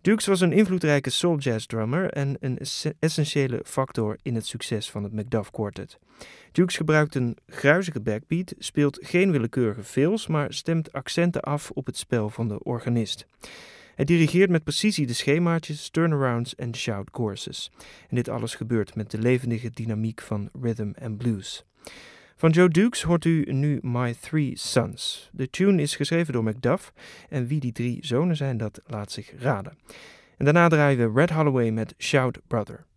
Dukes was een invloedrijke soul-jazz drummer en een essentiële factor in het succes van het Macduff Quartet. Dukes gebruikt een gruizige backbeat, speelt geen willekeurige fills, maar stemt accenten af op het spel van de organist. Hij dirigeert met precisie de schemaatjes, turnarounds en shout choruses. En dit alles gebeurt met de levendige dynamiek van rhythm en blues. Van Joe Dukes hoort u nu My Three Sons. De tune is geschreven door Macduff en wie die 3 zonen zijn, dat laat zich raden. En daarna draaien we Red Holloway met Shout Brother.